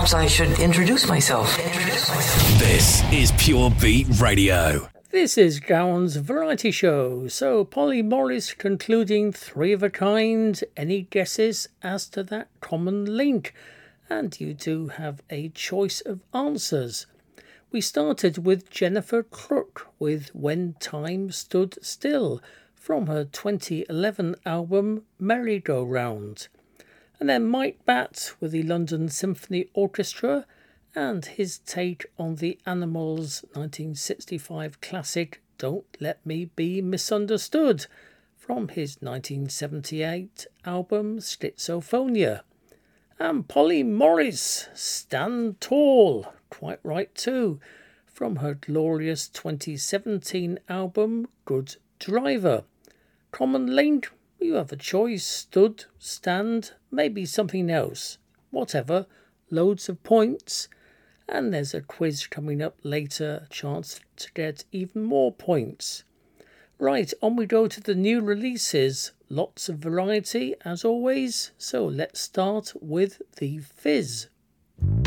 perhaps I should introduce myself. This is Pure Beat Radio. This is Gowan's Variety Show. So, Polly Morris concluding Three of a Kind. Any guesses as to that common link? And you do have a choice of answers. We started with Jennifer Crook with When Time Stood Still from her 2011 album Merry-Go-Round. And then Mike Batt with the London Symphony Orchestra and his take on the Animals' 1965 classic Don't Let Me Be Misunderstood from his 1978 album Schizophonia. And Polly Morris, Stand Tall, quite right too, from her glorious 2017 album Good Driver. Common link, you have a choice, stood, stand, maybe something else, whatever, loads of points. And there's a quiz coming up later, a chance to get even more points. Right, on we go to the new releases. Lots of variety, as always. So let's start with The Fizz.